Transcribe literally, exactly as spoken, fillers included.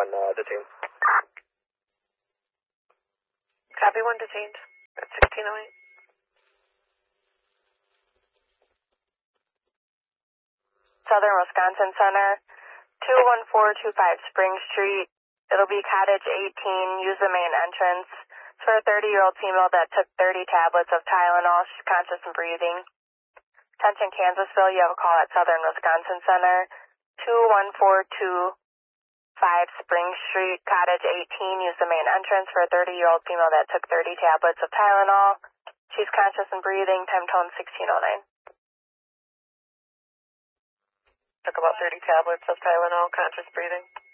one uh, detained. Copy one detained at sixteen oh eight. Southern Wisconsin Center, two one four two five Spring Street. It'll be cottage eighteen. Use the main entrance. It's for a thirty-year-old female that took thirty tablets of Tylenol. She's conscious and breathing. Attention Kansasville, you have a call at Southern Wisconsin Center, two one four two five Spring Street, cottage eighteen. Use the main entrance for a thirty-year-old female that took thirty tablets of Tylenol. She's conscious and breathing. Time tone sixteen oh nine. Took about thirty tablets of Tylenol, conscious breathing.